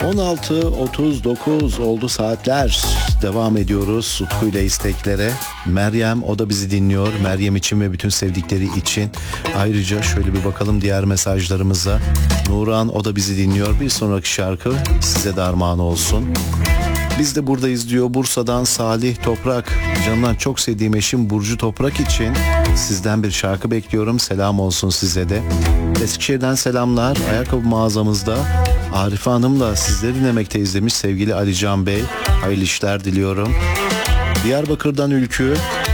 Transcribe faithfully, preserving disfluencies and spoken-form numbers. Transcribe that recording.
on altı otuz dokuz oldu saatler. Devam ediyoruz Utku ile isteklere. Meryem, o da bizi dinliyor. Meryem için ve bütün sevdikleri için. Ayrıca şöyle bir bakalım diğer mesajlarımıza. Nuran, o da bizi dinliyor. Bir sonraki şarkı size de armağan olsun. Biz de buradayız diyor Bursa'dan Salih Toprak. Canımdan çok sevdiğim eşim Burcu Toprak için sizden bir şarkı bekliyorum. Selam olsun size de. Eskişehir'den selamlar. Ayakkabı mağazamızda Arife Hanım'la sizleri dinlemekteyiz demiş sevgili Ali Can Bey. Hayırlı işler diliyorum. Diyarbakır'dan Ülkü.